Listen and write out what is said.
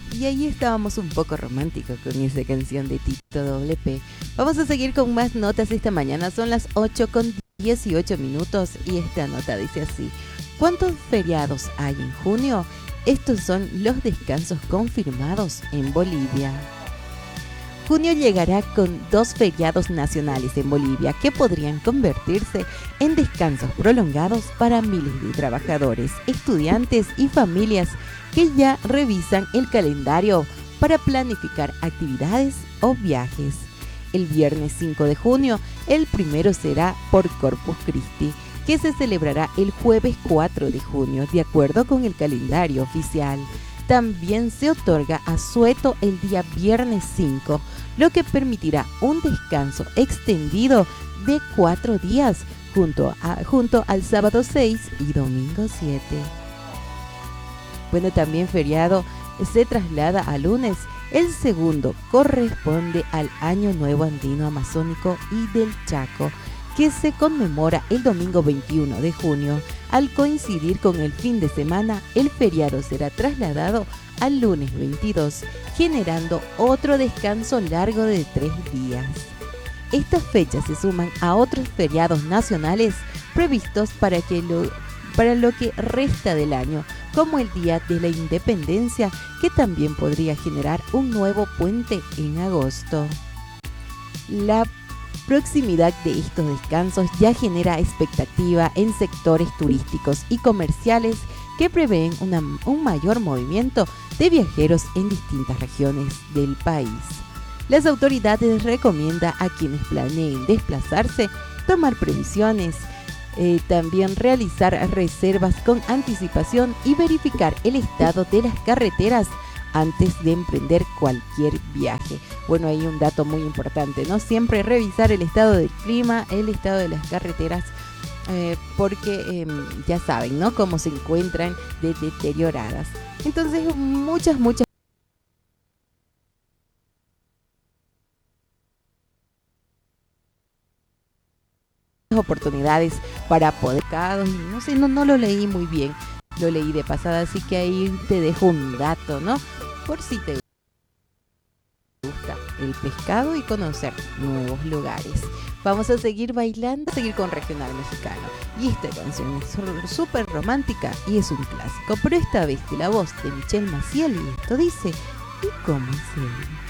Y ahí estábamos un poco románticos con esa canción de Tito WP. Vamos a seguir con más notas esta mañana. Son las 8:18 y esta nota dice así. ¿Cuántos feriados hay en junio? Estos son los descansos confirmados en Bolivia. Junio llegará con 2 feriados nacionales en Bolivia que podrían convertirse en descansos prolongados para miles de trabajadores, estudiantes y familias que ya revisan el calendario para planificar actividades o viajes. El viernes 5 de junio, el primero será por Corpus Christi, que se celebrará el jueves 4 de junio, de acuerdo con el calendario oficial. También se otorga asueto el día viernes 5, lo que permitirá un descanso extendido de 4 días junto al sábado 6 y domingo 7. Bueno, también feriado se traslada a lunes. El segundo corresponde al Año Nuevo Andino Amazónico y del Chaco, que se conmemora el domingo 21 de junio. Al coincidir con el fin de semana, el feriado será trasladado al lunes 22, generando otro descanso largo de 3 días. Estas fechas se suman a otros feriados nacionales previstos para lo que resta del año, como el Día de la Independencia, que también podría generar un nuevo puente en agosto. La proximidad de estos descansos ya genera expectativa en sectores turísticos y comerciales que prevén un mayor movimiento de viajeros en distintas regiones del país. Las autoridades recomiendan a quienes planeen desplazarse tomar previsiones, también realizar reservas con anticipación y verificar el estado de las carreteras antes de emprender cualquier viaje. Bueno, hay un dato muy importante, ¿no? Siempre revisar el estado del clima, el estado de las carreteras, porque ya saben, ¿no? Cómo se encuentran de deterioradas. Entonces, muchas oportunidades para poder, no sé, no lo leí muy bien, lo leí de pasada, así que ahí te dejo un dato, ¿no? Por si te gusta el pescado y conocer nuevos lugares. Vamos a seguir bailando, a seguir con regional mexicano. Y esta canción es súper romántica y es un clásico, pero esta vez que la voz de Michelle Maciel, y esto dice, ¿y cómo es él?